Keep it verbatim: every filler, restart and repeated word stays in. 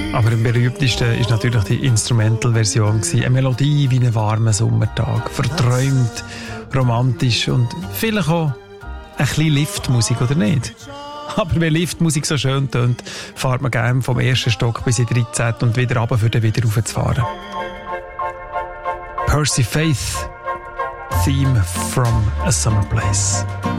Aber am berühmtesten ist natürlich die Instrumental-Version. Eine Melodie wie einen warmen Sommertag. Verträumt, romantisch und vielleicht auch ein bisschen Liftmusik, oder nicht? Aber wenn Liftmusik so schön tönt, fährt man gerne vom ersten Stock bis in den dreizehnten und wieder runter, für dann wieder raufzufahren. Percy Faith, Theme from a Summer Place.